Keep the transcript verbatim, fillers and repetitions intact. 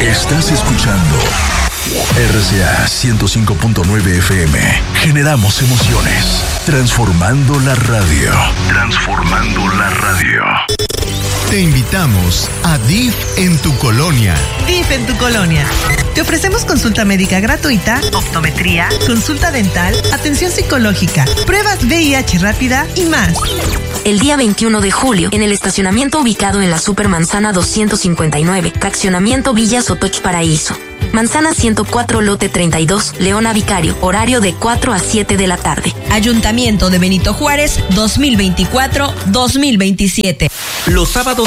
Estás escuchando R C A ciento cinco punto nueve F M. Generamos emociones. Transformando la radio. Transformando la radio. Te invitamos a D I F en tu colonia. D I F en tu colonia. Te ofrecemos consulta médica gratuita, optometría, consulta dental, atención psicológica, pruebas V I H rápida y más. El día veintiuno de julio, en el estacionamiento ubicado en la Supermanzana doscientos cincuenta y nueve, fraccionamiento Villa Sotoch Paraíso. Manzana ciento cuatro, lote treinta y dos, Leona Vicario, horario de cuatro a siete de la tarde. Ayuntamiento de Benito Juárez, dos mil veinticuatro a dos mil veintisiete. Los sábados